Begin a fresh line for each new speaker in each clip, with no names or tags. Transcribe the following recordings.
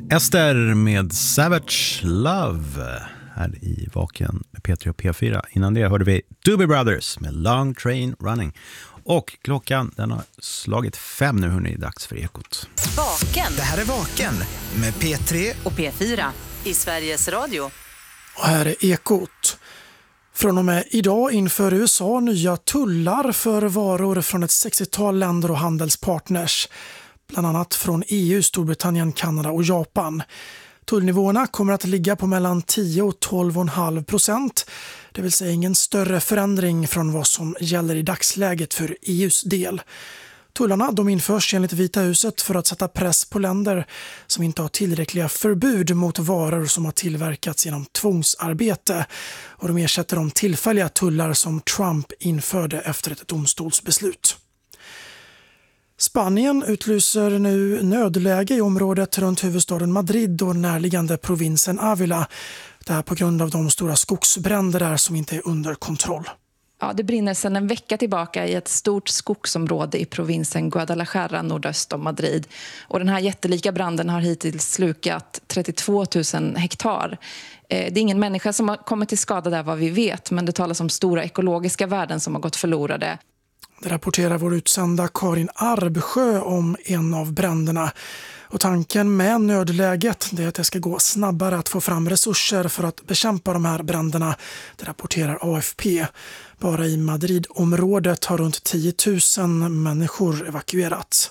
Ester med Savage Love här i Vaken med P3 och P4. Innan det hörde vi Doobie Brothers med Long Train Running. Och klockan den har slagit 5 nu, hörni, dags för Ekot.
Vaken.
Det här är Vaken med P3
och P4 i Sveriges Radio.
Och här är Ekot. Från och med idag inför USA nya tullar för varor från ett 60-tal länder och handelspartners. Bland annat från EU, Storbritannien, Kanada och Japan. Tullnivåerna kommer att ligga på mellan 10 och 12,5%. Det vill säga ingen större förändring från vad som gäller i dagsläget för EUs del. Tullarna de införs enligt Vita huset för att sätta press på länder som inte har tillräckliga förbud mot varor som har tillverkats genom tvångsarbete. Och de ersätter de tillfälliga tullar som Trump införde efter ett domstolsbeslut. Spanien utlyser nu nödläge i området runt huvudstaden Madrid och närliggande provinsen Ávila. Det här på grund av de stora skogsbränder där som inte är under kontroll.
Ja, det brinner sedan en vecka tillbaka i ett stort skogsområde i provinsen Guadalajara nordöst om Madrid. Och den här jättelika branden har hittills slukat 32 000 hektar. Det är ingen människa som har kommit till skada där vad vi vet, men det talas om stora ekologiska värden som har gått förlorade.
Det rapporterar vår utsända Karin Arbsjö om en av bränderna. Och tanken med nödläget är att det ska gå snabbare att få fram resurser för att bekämpa de här bränderna. Det rapporterar AFP. Bara i Madrid-området har runt 10 000 människor evakuerats.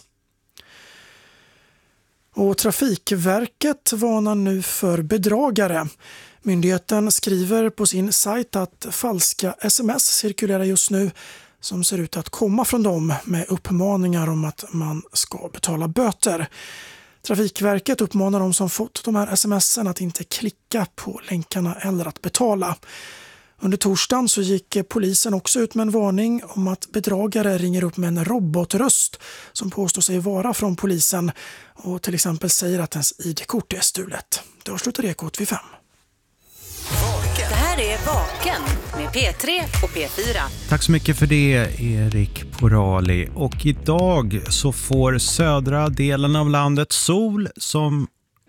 Och Trafikverket varnar nu för bedragare. Myndigheten skriver på sin sajt att falska sms cirkulerar just nu som ser ut att komma från dem med uppmaningar om att man ska betala böter. Trafikverket uppmanar de som fått de här sms'en att inte klicka på länkarna eller att betala. Under torsdagen så gick polisen också ut med en varning om att bedragare ringer upp med en robotröst som påstår sig vara från polisen och till exempel säger att ens ID-kort är stulet. Det avslutar Ekot vid 5.
Det här är Vaken med P3 och P4.
Tack så mycket för det, Erik Porali. Och idag så får södra delen av landet sol som...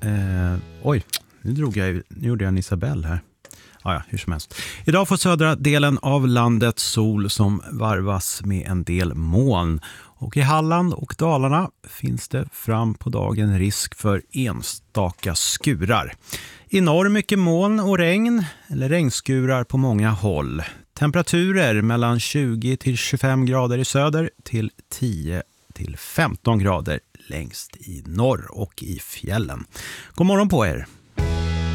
Nu gjorde jag en Isabel här. Ja, hur som helst. Idag får södra delen av landet sol som varvas med en del moln. Och i Halland och Dalarna finns det fram på dagen risk för enstaka skurar. I norr mycket moln och regn eller regnskurar på många håll. Temperaturer mellan 20 till 25 grader i söder till 10 till 15 grader längst i norr och i fjällen. God morgon på er!